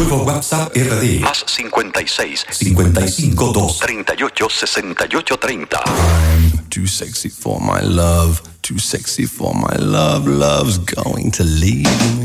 Nuevo WhatsApp RD. Más 56 55 2 38 68 30. I'm too sexy for my love. Too sexy for my love. Love's going to leave me.